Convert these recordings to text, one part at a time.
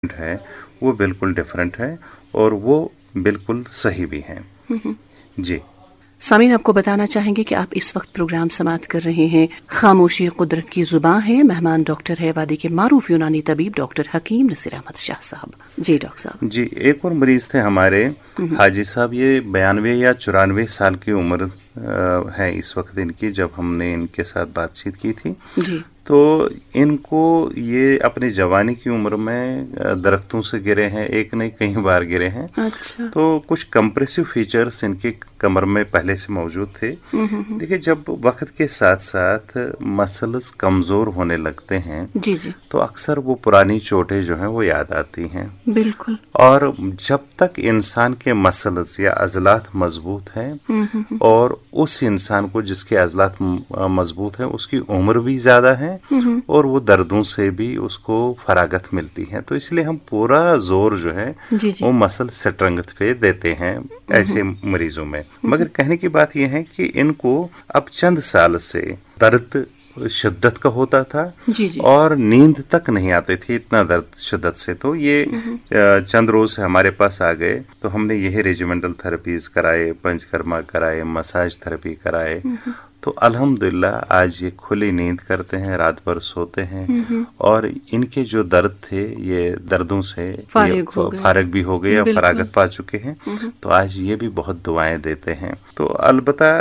है वो बिल्कुल डिफरेंट है और वो बिल्कुल सही भी हैं। जी सामीन, आपको बताना चाहेंगे कि आप इस वक्त प्रोग्राम समाप्त कर रहे हैं खामोशी कुदरत की जुबान है। मेहमान डॉक्टर है वादी के मारूफ यूनानी तबीब डॉक्टर हकीम नसीर अहमद शाह साहब। जी डॉक्टर साहब। जी, एक और मरीज थे हमारे हाजी साहब, ये 92 या 94 साल की उम्र है इस वक्त इनकी, जब हमने इनके साथ बातचीत की थी। जी। तो इनको ये अपनी जवानी की उम्र में दरख्तों से गिरे हैं, एक नहीं कई बार गिरे हैं। अच्छा। तो कुछ कंप्रेसिव फीचर्स इनके कमर में पहले से मौजूद थे। देखिए, जब वक्त के साथ साथ मसल्स कमजोर होने लगते हैं जी जी तो अक्सर वो पुरानी चोटें जो हैं वो याद आती हैं। बिल्कुल। और जब तक इंसान के मसल्स या अजलात मजबूत हैं और उस इंसान को जिसके अजलात मजबूत हैं उसकी उम्र भी ज्यादा है और वो दर्दों से भी उसको फरागत मिलती है, तो इसलिए हम पूरा जोर जो है जी जी वो मसल स्ट्रेंथ पे देते हैं ऐसे मरीजों में। मगर कहने की बात यह है कि इनको अब चंद साल से दर्द शिद्दत का होता था जी जी और नींद तक नहीं आती थी, इतना दर्द शिद्दत से। तो ये चंद रोज से हमारे पास आ गए तो हमने यही रेजिमेंटल थेरेपीज कराए, पंचकर्मा कराए, मसाज थेरेपी कराए। तो अल्हम्दुलिल्लाह आज ये खुली नींद करते हैं, रात भर सोते हैं और इनके जो दर्द थे ये दर्दों से ये फारिग भी हो गए, फरागत पा चुके हैं। तो आज ये भी बहुत दुआएं देते हैं। तो अलबत्ता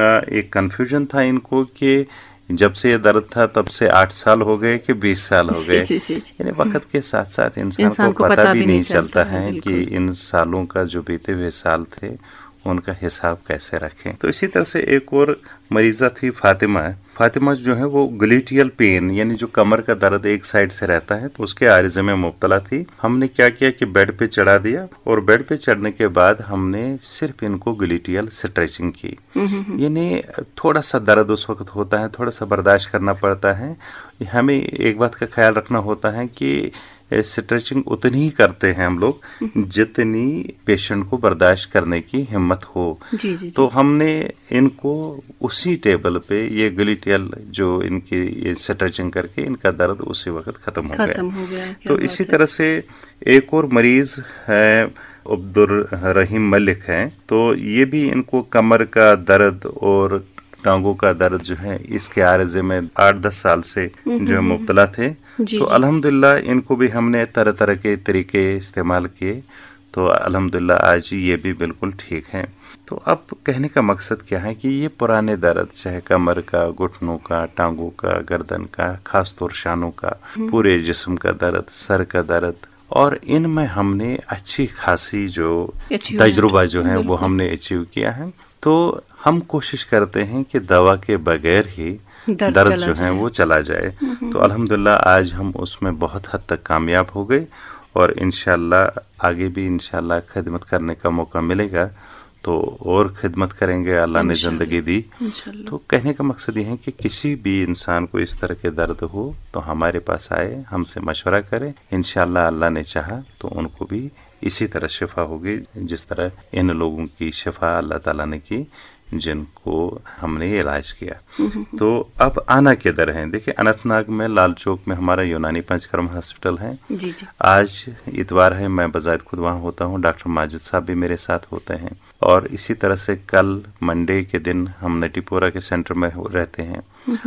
एक कंफ्यूजन था इनको कि जब से ये दर्द था तब से 8 साल हो गए कि 20 साल हो गए, यानी वक्त के साथ साथ इंसान को पता भी नहीं चलता है कि इन सालों का जो बीते हुए साल थे उनका हिसाब कैसे रखें। तो इसी तरह से एक और मरीजा थी फातिमा जो है वो ग्लूटियल पेन यानी जो कमर का दर्द एक साइड से रहता है तो उसके आरिज़े में मुब्तला थी। हमने क्या किया कि बेड पे चढ़ा दिया और बेड पे चढ़ने के बाद हमने सिर्फ इनको ग्लूटियल स्ट्रेचिंग की। यानी थोड़ा सा दर्द उस वक्त होता है, थोड़ा सा बर्दाश्त करना पड़ता है। हमें एक बात का ख्याल रखना होता है कि स्ट्रेचिंग उतनी ही करते हैं हम लोग जितनी पेशेंट को बर्दाश्त करने की हिम्मत हो। जी। तो हमने इनको उसी टेबल पे ये ग्लूटियल जो इनकी ये स्ट्रेचिंग करके इनका दर्द उसी वक्त खत्म हो गया। तो इसी तरह से एक और मरीज है अब्दुल रहीम मलिक हैं, तो ये भी इनको कमर का दर्द और टांगों का दर्द जो है इसके आरिज़े में 8-10 साल से जो है मुब्तला थे। तो अल्हम्दुलिल्लाह इनको भी हमने तरह तरह के तरीके इस्तेमाल किए, तो अल्हम्दुलिल्लाह आज ये भी बिल्कुल ठीक हैं। तो अब कहने का मकसद क्या है कि ये पुराने दर्द, चाहे कमर का, घुटनों का, टांगों का, गर्दन का, खास तौर शानों का, पूरे जिस्म का दर्द, सर का दर्द, और इनमें हमने अच्छी खासी जो तजुर्बा जो है वो हमने अचीव किया है। तो हम कोशिश करते हैं कि दवा के बगैर ही दर्द जो है वो चला जाए। तो अल्हम्दुलिल्लाह आज हम उसमें बहुत हद तक कामयाब हो गए और इंशाअल्लाह आगे भी इंशाअल्लाह खिदमत करने का मौका मिलेगा तो और खिदमत करेंगे, अल्लाह ने जिंदगी दी। तो कहने का मकसद ये है कि किसी भी इंसान को इस तरह के दर्द हो तो हमारे पास आए, हमसे मशवरा करें, इंशाअल्लाह अल्लाह ने चाहा तो उनको भी इसी तरह शिफा होगी जिस तरह इन लोगों की शिफा अल्लाह ताला ने की जिनको हमने इलाज किया। तो अब आना किधर है? देखिए, अनंतनाग में लाल चौक में हमारा यूनानी पंचकर्मा हॉस्पिटल है। जी। आज इतवार है, मैं बजायद खुद वहाँ होता हूँ, डॉक्टर माजिद साहब भी मेरे साथ होते हैं और इसी तरह से कल मंडे के दिन हम नटीपोरा के सेंटर में रहते हैं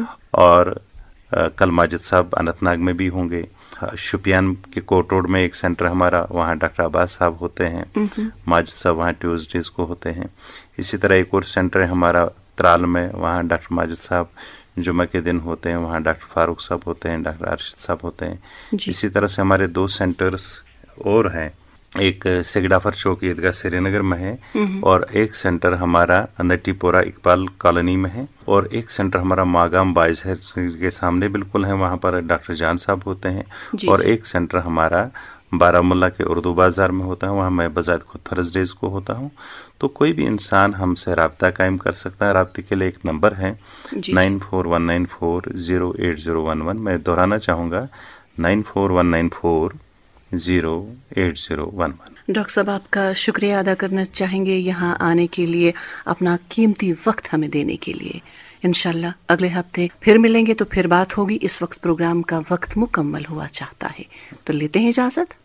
और कल माजिद साहब अनंतनाग में भी होंगे। शुपियान के कोट रोड में एक सेंटर हमारा, वहाँ डॉक्टर अब्बास साहब होते हैं, माजिद साहब वहाँ ट्यूसडेज को होते हैं। इसी तरह एक और सेंटर है हमारा त्राल में, वहाँ डॉक्टर माजिद साहब जुम्मे के दिन होते हैं, वहाँ डॉक्टर फारूक साहब होते हैं, डॉक्टर अरशद साहब होते हैं। इसी तरह से हमारे 2 सेंटर्स और हैं, एक सेगडाफर चौक ईदगाह श्रीनगर में है और एक सेंटर हमारा नटीपोरा इकबाल कॉलोनी में है और एक सेंटर हमारा मागाम बाइज के सामने बिल्कुल है, वहाँ पर डॉक्टर जान साहब होते हैं और एक सेंटर हमारा बारामुल्ला के उर्दू बाजार में होता है, वहाँ मैं बजायद खुद थर्सडेज को होता हूँ। तो कोई भी इंसान हमसे राब्ता कायम कर सकता है। राब्ते के लिए एक नंबर है 9419408011। मैं दोहराना चाहूँगा 9419408011। डॉक्टर साहब, आपका शुक्रिया अदा करना चाहेंगे यहाँ आने के लिए, अपना कीमती वक्त हमें देने के लिए। इंशाल्लाह अगले हफ्ते फिर मिलेंगे तो फिर बात होगी। इस वक्त प्रोग्राम का वक्त मुकम्मल हुआ चाहता है, तो लेते हैं इजाजत।